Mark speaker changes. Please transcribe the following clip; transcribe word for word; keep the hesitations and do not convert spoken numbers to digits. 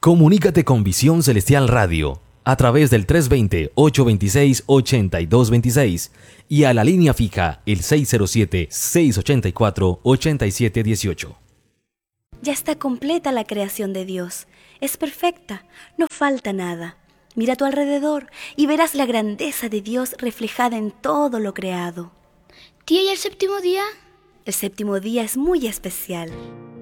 Speaker 1: Comunícate con Visión Celestial Radio a través del tres dos cero, ocho dos seis, ocho dos dos seis y a la línea fija el seis cero siete, seis ocho cuatro, ocho siete uno ocho.
Speaker 2: Ya está completa la creación de Dios. Es perfecta, no falta nada. Mira a tu alrededor y verás la grandeza de Dios reflejada en todo lo creado.
Speaker 3: Tía, ¿y el séptimo día?
Speaker 2: El séptimo día es muy especial.